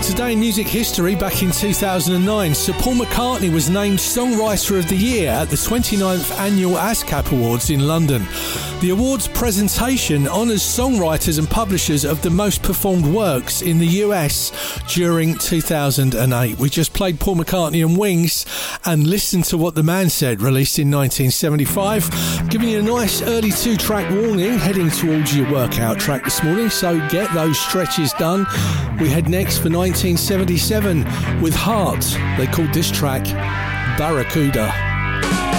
Today in music history, back in 2009, Sir Paul McCartney was named Songwriter of the Year at the 29th Annual ASCAP Awards in London. The awards presentation honours songwriters and publishers of the most performed works in the US during 2008. We just played Paul McCartney and Wings and listened to What the Man Said, released in 1975. Giving you a nice early 2-track warning heading towards your workout track this morning, so get those stretches done. We head next for 1977 with Heart. They called this track Barracuda.